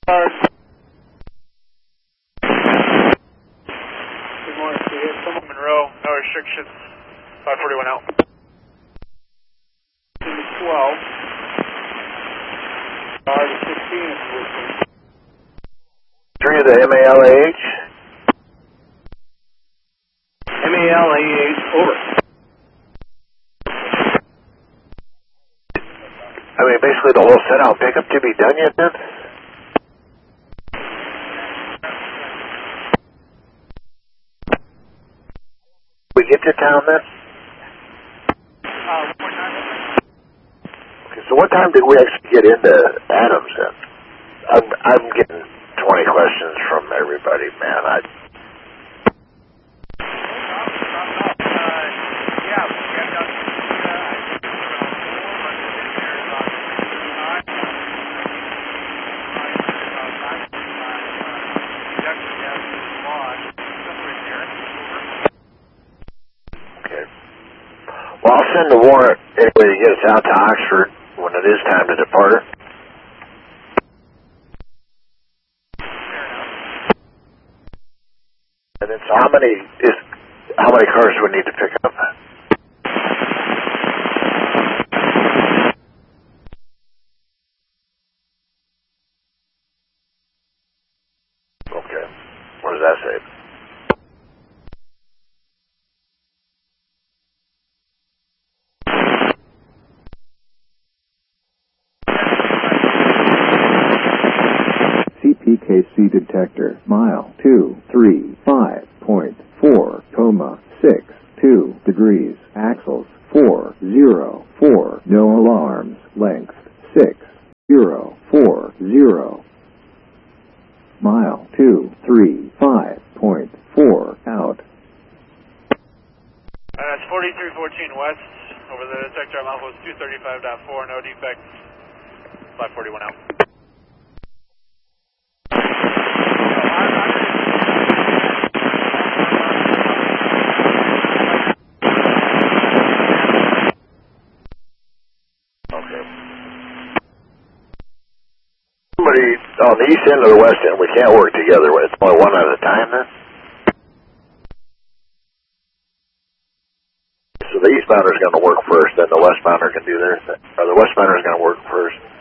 Good morning, Steve. Monroe, no restrictions. 541 out. 12. R16 is working. 3 of the MALAH. MALAH, over. I mean, basically the whole set-out pickup to be done yet then? We get to town then? Okay, so what time did we actually get into Adams then? I'm getting 20 questions from everybody, man. Well, I'll send the warrant anyway to get us out to Oxford when it is time to depart. And then, so how many cars do we need to pick up? Okay. What does that say? CPKC detector, mile 235.4, coma 62 degrees, axles 404, no alarms, length 6040, mile 235.4 out. That's 4314 west. Over the detector, I'm almost 235.4, no defects. 541 out. Somebody on the east end or the west end, we can't work together. It's only one at a time then? So the eastbounder is going to work first, then the westbounder can do theirs. Or the westbounder is going to work first.